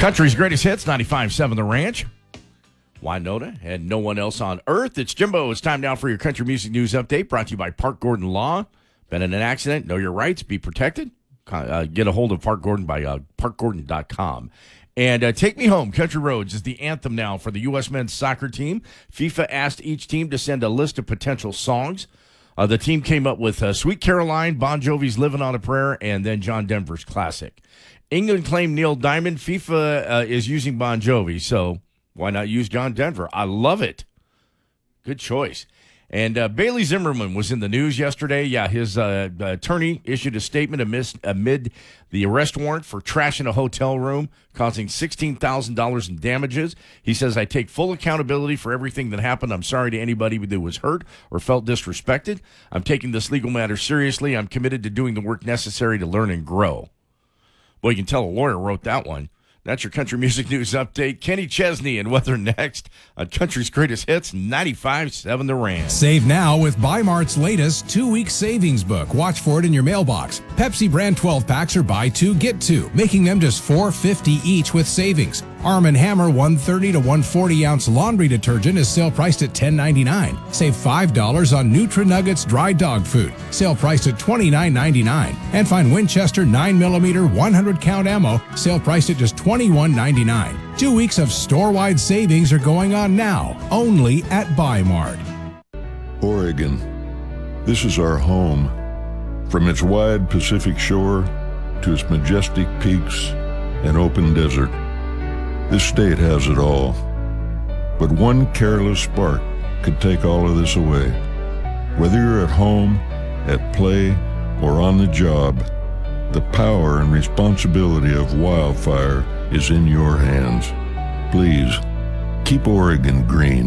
Country's greatest hits, 95.7 The Ranch. Wynota and no one else on earth. It's Jimbo. It's time now for your country music news update, brought to you by Park Gordon Law. Been in an accident? Know your rights. Be protected. Get a hold of Park Gordon by parkgordon.com. And Take Me Home, Country Roads is the anthem now for the U.S. men's soccer team. FIFA asked each team to send a list of potential songs. The team came up with Sweet Caroline, Bon Jovi's Living on a Prayer, and then John Denver's Classic. England claimed Neil Diamond. FIFA is using Bon Jovi, so why not use John Denver? I love it. Good choice. And Bailey Zimmerman was in the news yesterday. Yeah, his attorney issued a statement amid the arrest warrant for trashing a hotel room, causing $16,000 in damages. He says, I take full accountability for everything that happened. I'm sorry to anybody that was hurt or felt disrespected. I'm taking this legal matter seriously. I'm committed to doing the work necessary to learn and grow. Well, you can tell a lawyer wrote that one. That's your country music news update. Kenny Chesney and weather next on Country's Greatest Hits, 95.7 The Ranch. Save now with Bi-Mart's latest 2-week savings book. Watch for it in your mailbox. Pepsi brand 12-packs are buy 2, get 2, making them just $4.50 each with savings. Arm & Hammer 130 to 140-ounce laundry detergent is sale priced at $10.99. Save $5 on Nutri-Nuggets dry dog food, sale priced at $29.99. And find Winchester 9mm 100-count ammo, sale priced at just $21.99. 2 weeks of store-wide savings are going on now, only at Bi-Mart. Oregon. This is our home. From its wide Pacific shore to its majestic peaks and open desert, this state has it all. But one careless spark could take all of this away. Whether you're at home, at play, or on the job, the power and responsibility of wildfire is in your hands. Please, keep Oregon green.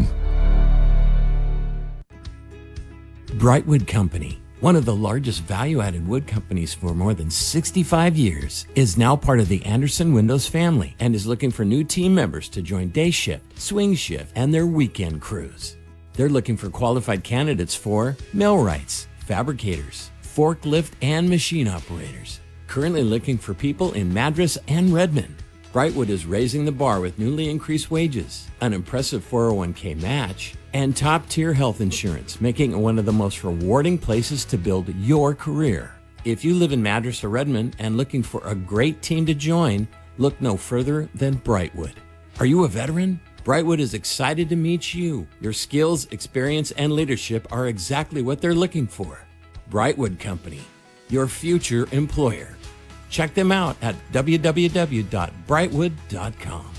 Brightwood Company, one of the largest value-added wood companies for more than 65 years, is now part of the Anderson Windows family and is looking for new team members to join day shift, swing shift, and their weekend crews. They're looking for qualified candidates for millwrights, fabricators, forklift, and machine operators. Currently looking for people in Madras and Redmond. Brightwood is raising the bar with newly increased wages, an impressive 401k match, and top-tier health insurance, making it one of the most rewarding places to build your career. If you live in Madras or Redmond and looking for a great team to join, look no further than Brightwood. Are you a veteran? Brightwood is excited to meet you. Your skills, experience, and leadership are exactly what they're looking for. Brightwood Company, your future employer. Check them out at www.brightwood.com.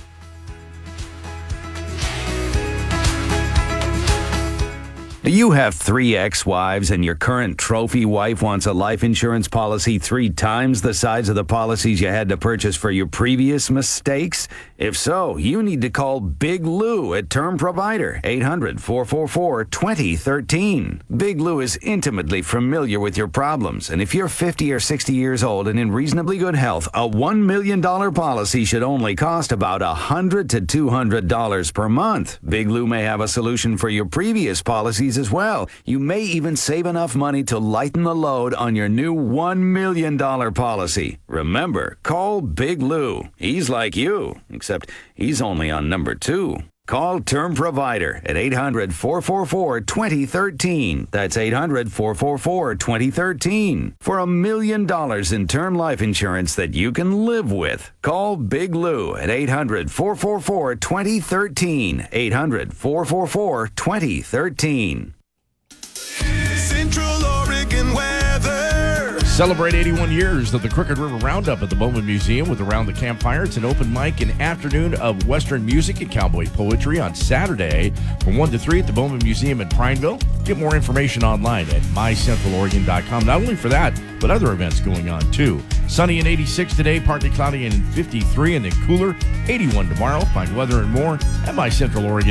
Do you have 3 ex-wives and your current trophy wife wants a life insurance policy 3 times the size of the policies you had to purchase for your previous mistakes? If so, you need to call Big Lou at Term Provider, 800-444-2013. Big Lou is intimately familiar with your problems, and if you're 50 or 60 years old and in reasonably good health, a $1 million policy should only cost about $100 to $200 per month. Big Lou may have a solution for your previous policies as well. You may even save enough money to lighten the load on your new $1 million policy. Remember, call Big Lou. He's like you, except he's only on number 2. Call Term Provider at 800-444-2013. That's 800-444-2013. For $1 million in term life insurance that you can live with. Call Big Lou at 800-444-2013. 800-444-2013. Central Oregon weather. Celebrate 81 years of the Crooked River Roundup at the Bowman Museum with Around the Campfire. It's an open mic and afternoon of Western music and cowboy poetry on Saturday from 1 to 3 at the Bowman Museum in Prineville. Get more information online at mycentraloregon.com. Not only for that, but other events going on too. Sunny and 86 today, partly cloudy and 53, and then cooler, 81 tomorrow. Find weather and more at mycentraloregon.com.